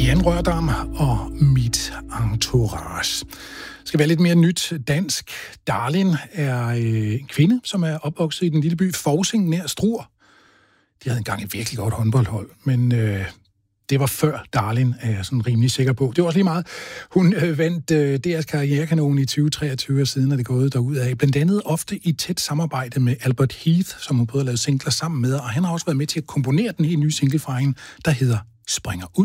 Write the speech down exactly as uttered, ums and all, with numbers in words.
Jan Rørdam og mit entourage. Det skal være lidt mere nyt dansk. Darlin er en kvinde, som er opvokset i den lille by Fousing nær Struer. De havde engang et virkelig godt håndboldhold, men øh, det var før Darlin, er jeg sådan rimelig sikker på. Det var også lige meget. Hun øh, vandt øh, D R's Karrierekanon i tyve treogtyve, og siden er det gået derudad. Blandt andet ofte i tæt samarbejde med Albert Heath, som hun både har lavet singler sammen med, og han har også været med til at komponere den helt nye single fra hende, der hedder Springer ud.